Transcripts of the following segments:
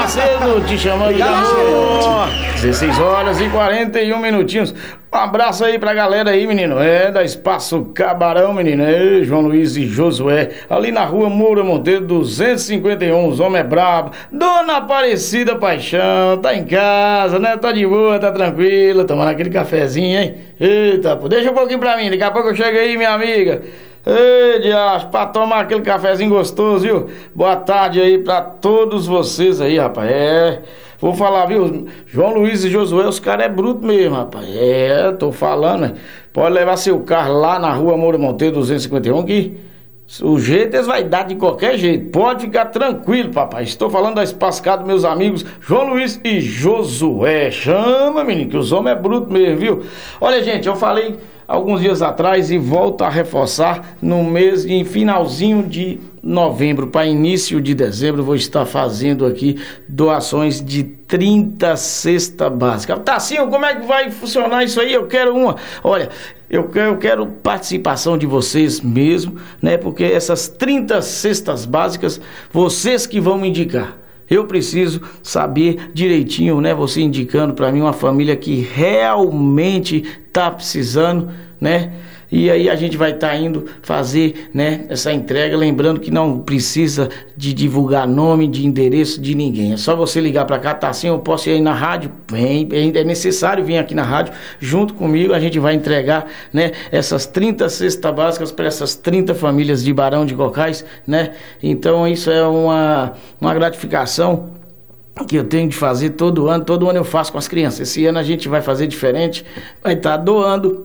Macedo, te chamando de amor. 16 horas e 41 minutinhos. Um abraço aí pra galera aí, menino. Da Espaço Cabarão, menino. João Luiz e Josué. Ali na rua Moura Monteiro, 251. Os homens é brabo. Dona Aparecida Paixão. Tá em casa, né? Tá de boa, tá tranquila. Tomando aquele cafezinho, hein? Eita, pô. Deixa um pouquinho pra mim. Daqui a pouco eu chego aí, minha amiga. Ei, diacho, pra tomar aquele cafezinho gostoso, viu? Boa tarde aí pra todos vocês aí, rapaz. Vou falar, viu? João Luiz e Josué, os caras é bruto mesmo, rapaz. Tô falando, né? Pode levar seu carro lá na rua Moura Monteiro 251, que o jeito eles vai dar de qualquer jeito. Pode ficar tranquilo, papai. Estou falando da Espascada, meus amigos João Luiz e Josué. Chama, menino, que os homens é bruto mesmo, viu? Olha, gente, eu falei alguns dias atrás e volto a reforçar no mês, em finalzinho de novembro para início de dezembro, vou estar fazendo aqui doações de 30 cesta básica. Tacinho, como é que vai funcionar isso aí? Eu quero uma. Olha, eu quero participação de vocês mesmo, né? Porque essas 30 cestas básicas, vocês que vão me indicar. Eu preciso saber direitinho, né? Você indicando para mim uma família que realmente tá precisando, né? E aí a gente vai estar indo fazer, né, essa entrega, lembrando que não precisa de divulgar nome, de endereço de ninguém. É só você ligar para cá, tá assim, eu posso ir aí na rádio, é necessário vir aqui na rádio, junto comigo a gente vai entregar, né, essas 30 cestas básicas para essas 30 famílias de Barão de Cocais, né? Então isso é uma gratificação que eu tenho de fazer todo ano eu faço com as crianças. Esse ano a gente vai fazer diferente, vai estar doando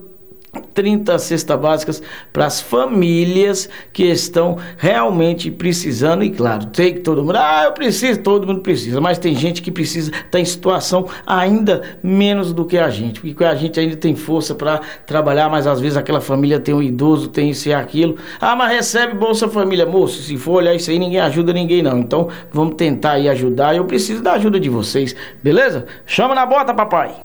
30 cestas básicas para as famílias que estão realmente precisando. E claro, tem que todo mundo, eu preciso, todo mundo precisa, mas tem gente que precisa, está em situação ainda menos do que a gente, porque a gente ainda tem força para trabalhar, mas às vezes aquela família tem um idoso, tem isso e aquilo, mas recebe Bolsa Família. Moço, se for olhar isso aí, ninguém ajuda ninguém não, então vamos tentar aí ajudar. Eu preciso da ajuda de vocês, beleza? Chama na bota, papai.